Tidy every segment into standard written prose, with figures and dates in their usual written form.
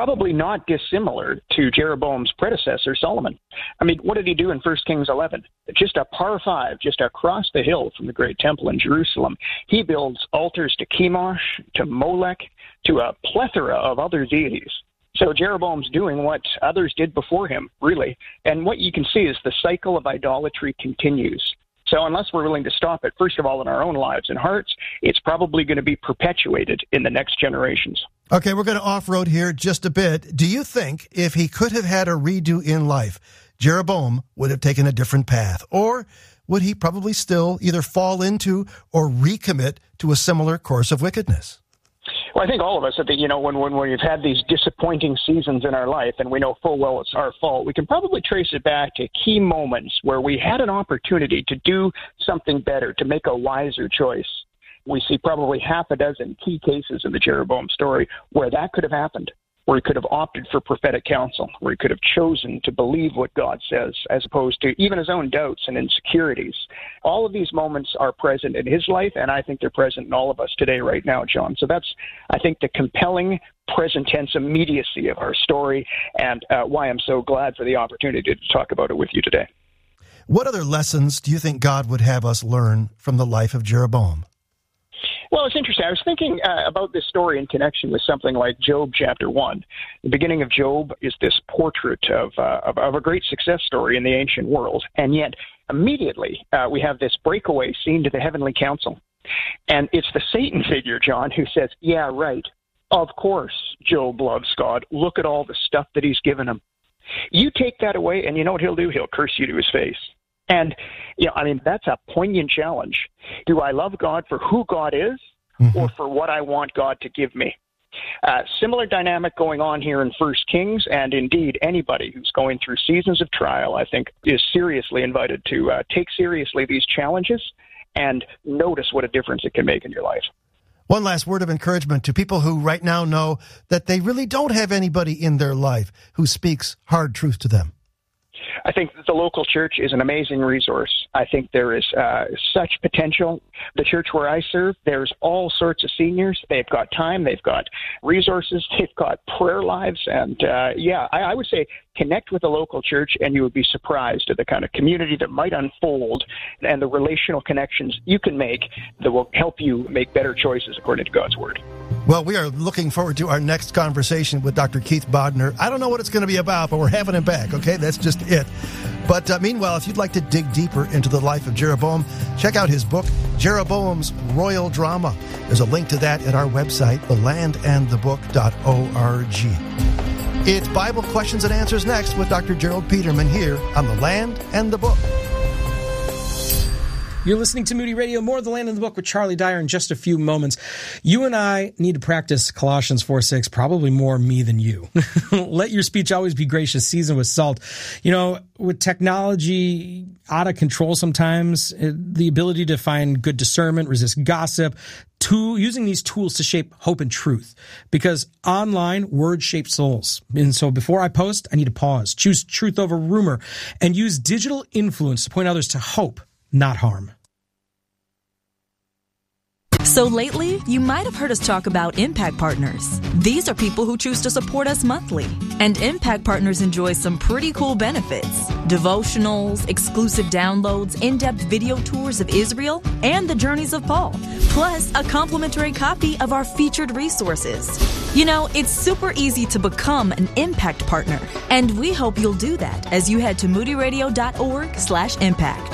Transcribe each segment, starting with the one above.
probably not dissimilar to Jeroboam's predecessor, Solomon. I mean, what did he do in 1 Kings 11? Just a par 5, just across the hill from the great temple in Jerusalem. He builds altars to Chemosh, to Molech, to a plethora of other deities. So Jeroboam's doing what others did before him, really. And what you can see is the cycle of idolatry continues. So unless we're willing to stop it, first of all, in our own lives and hearts, it's probably going to be perpetuated in the next generations. Okay, we're going to off-road here just a bit. Do you think if he could have had a redo in life, Jeroboam would have taken a different path? Or would he probably still either fall into or recommit to a similar course of wickedness? Well, I think all of us, when we've had these disappointing seasons in our life and we know full well it's our fault, we can probably trace it back to key moments where we had an opportunity to do something better, to make a wiser choice. We see probably half a dozen key cases in the Jeroboam story where that could have happened, where he could have opted for prophetic counsel, where he could have chosen to believe what God says, as opposed to even his own doubts and insecurities. All of these moments are present in his life, and I think they're present in all of us today right now, John. So that's, I think, the compelling present tense immediacy of our story, and why I'm so glad for the opportunity to talk about it with you today. What other lessons do you think God would have us learn from the life of Jeroboam? Well, it's interesting. I was thinking about this story in connection with something like Job chapter 1. The beginning of Job is this portrait of a great success story in the ancient world, and yet immediately we have this breakaway scene to the heavenly council. And it's the Satan figure, John, who says, yeah, right, of course Job loves God. Look at all the stuff that he's given him. You take that away, and you know what he'll do? He'll curse you to his face. And, that's a poignant challenge. Do I love God for who God is or for what I want God to give me? Similar dynamic going on here in 1 Kings, and indeed anybody who's going through seasons of trial, I think, is seriously invited to take seriously these challenges and notice what a difference it can make in your life. One last word of encouragement to people who right now know that they really don't have anybody in their life who speaks hard truth to them. I think the local church is an amazing resource. I think there is such potential. The church where I serve, there's all sorts of seniors. They've got time. They've got resources. They've got prayer lives. And, I would say connect with the local church, and you would be surprised at the kind of community that might unfold and the relational connections you can make that will help you make better choices according to God's Word. Well, we are looking forward to our next conversation with Dr. Keith Bodner. I don't know what it's going to be about, but we're having him back, okay? That's just it. But meanwhile, if you'd like to dig deeper into the life of Jeroboam, check out his book, Jeroboam's Royal Drama. There's a link to that at our website, thelandandthebook.org. It's Bible Questions and Answers next with Dr. Gerald Peterman here on The Land and the Book. You're listening to Moody Radio, more of The Land and the Book with Charlie Dyer in just a few moments. You and I need to practice Colossians 4:6, probably more me than you. Let your speech always be gracious, seasoned with salt. With technology out of control sometimes, the ability to find good discernment, resist gossip, using these tools to shape hope and truth. Because online, words shape souls. And so before I post, I need to pause, choose truth over rumor, and use digital influence to point others to hope, not harm. So lately, you might have heard us talk about Impact Partners. These are people who choose to support us monthly. And Impact Partners enjoy some pretty cool benefits. Devotionals, exclusive downloads, in-depth video tours of Israel, and the journeys of Paul. Plus, a complimentary copy of our featured resources. It's super easy to become an Impact Partner. And we hope you'll do that as you head to moodyradio.org/impact.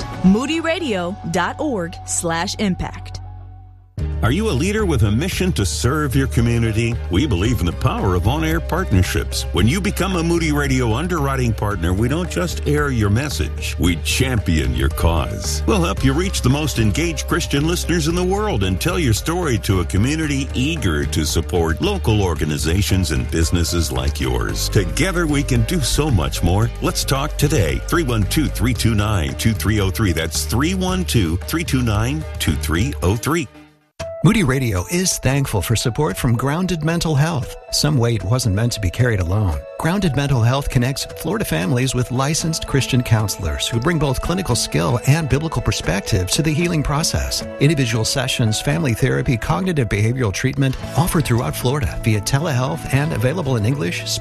moodyradio.org/impact. Are you a leader with a mission to serve your community? We believe in the power of on-air partnerships. When you become a Moody Radio underwriting partner, we don't just air your message, we champion your cause. We'll help you reach the most engaged Christian listeners in the world and tell your story to a community eager to support local organizations and businesses like yours. Together we can do so much more. Let's talk today. 312-329-2303. That's 312-329-2303. Moody Radio is thankful for support from Grounded Mental Health. Some weight wasn't meant to be carried alone. Grounded Mental Health connects Florida families with licensed Christian counselors who bring both clinical skill and biblical perspective to the healing process. Individual sessions, family therapy, cognitive behavioral treatment offered throughout Florida via telehealth and available in English,